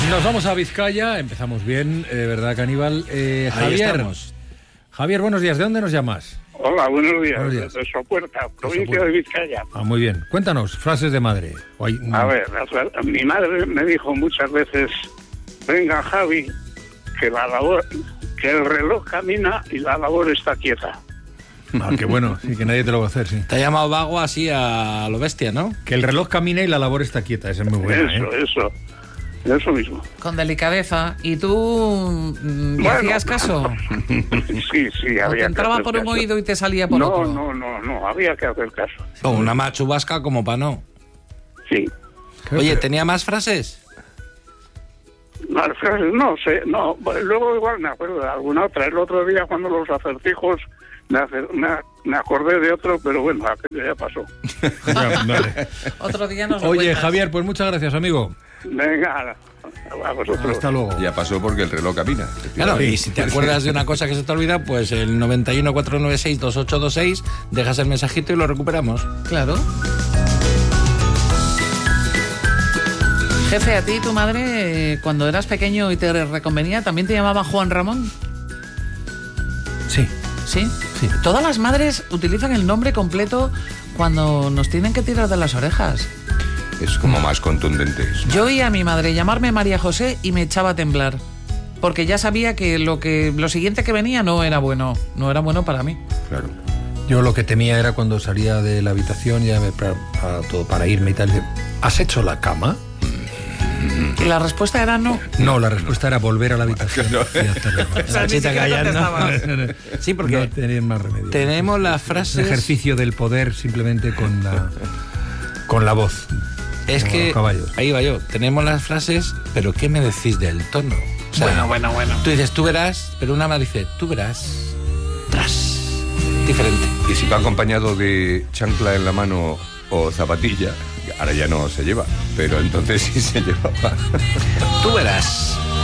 Nos vamos a Vizcaya, empezamos bien, ¿verdad, Caníbal? Javier, buenos días, ¿de dónde nos llamas? Hola, buenos días. De Sopuerta, provincia de Vizcaya. Muy bien. Cuéntanos, frases de madre. A ver, mi madre me dijo muchas veces, venga, Javi, que el reloj camina y la labor está quieta. Qué bueno, sí, que nadie te lo va a hacer, sí. Te ha llamado vago así a lo bestia, ¿no? Que el reloj camina y la labor está quieta, esa es muy buena. Eso mismo. Con delicadeza. ¿Y tú hacías caso? Sí, había te entraba que hacer por un caso. oído y te salía por otro. No, había que hacer caso. O una machubasca como pa' no. Sí. Oye, ¿tenía más frases? No sé, luego igual me acuerdo de alguna otra. El otro día cuando los acertijos me acordé de otro, pero bueno, aquello ya pasó. Vale. Otro día nos lo Oye, cuentas. Javier, pues muchas gracias, amigo. Venga, a vosotros. Hasta luego. Ya pasó porque el reloj camina. Claro, y si te acuerdas de una cosa que se te olvida, pues el 91 496 2826, dejas el mensajito y lo recuperamos. Claro. Jefe, a ti tu madre, cuando eras pequeño y te reconvenía, ¿también te llamaba Juan Ramón? Sí. ¿Sí? Sí. Todas las madres utilizan el nombre completo cuando nos tienen que tirar de las orejas. Es como más contundente eso. Yo oía a mi madre llamarme María José y me echaba a temblar. Porque ya sabía que lo siguiente que venía no era bueno para mí. Claro. Yo lo que temía era cuando salía de la habitación ya para irme y tal. ¿Has hecho la cama? Y la respuesta era no. No, la respuesta era volver a la habitación. Y hacer la cama. La chita callando. Sí, porque no tenían más remedio. tenemos las frases... Un ejercicio del poder simplemente con la voz. Es como que, los caballos. ahí va yo, tenemos las frases, pero ¿qué me decís del tono? O sea, Bueno. Tú dices, tú verás, pero una más dice, tú verás, tras, diferente. Y si va acompañado de chancla en la mano o zapatilla, ahora ya no se lleva, pero entonces sí se llevaba. Tú verás.